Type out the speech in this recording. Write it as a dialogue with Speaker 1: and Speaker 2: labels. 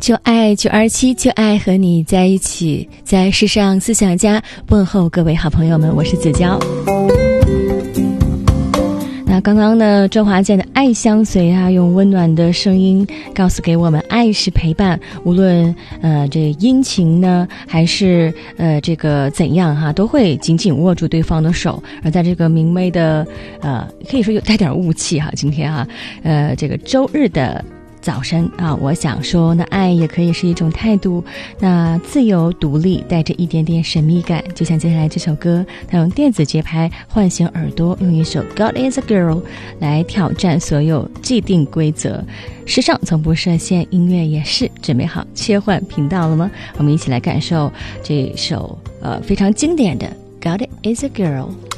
Speaker 1: 就爱927，就爱和你在一起，在时尚思想家问候各位好朋友们，我是子娇。那刚刚呢，周华健的爱相随啊，用温暖的声音告诉给我们，爱是陪伴，无论这阴晴呢，还是这个怎样哈，都会紧紧握住对方的手。而在这个明媚的可以说有带点雾气哈，今天哈这个周日的早晨啊，我想说那爱也可以是一种态度，那自由独立带着一点点神秘感，就像接下来这首歌，它用电子节拍唤醒耳朵，用一首 God is a Girl 来挑战所有既定规则。时尚从不设限，音乐也是。准备好切换频道了吗？我们一起来感受这首非常经典的 God is a Girl。